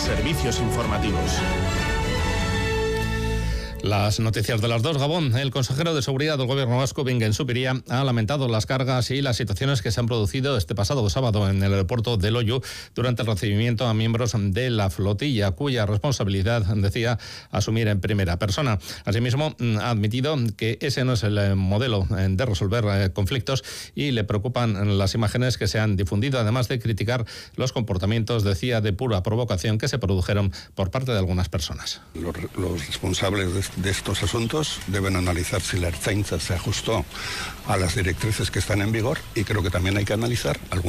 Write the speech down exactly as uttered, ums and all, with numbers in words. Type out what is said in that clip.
servicios informativos. Las noticias de las dos. Gabón. El consejero de Seguridad del Gobierno vasco, Bingen Zupiria, ha lamentado las cargas y las situaciones que se han producido este pasado sábado en el aeropuerto de Loiu durante el recibimiento a miembros de la flotilla, cuya responsabilidad decía asumir en primera persona. Asimismo, ha admitido que ese no es el modelo de resolver conflictos y le preocupan las imágenes que se han difundido, además de criticar los comportamientos, decía, de pura provocación que se produjeron por parte de algunas personas. Los, los responsables de de estos asuntos deben analizar si la Ertzaintza se ajustó a las directrices que están en vigor, y creo que también hay que analizar algunas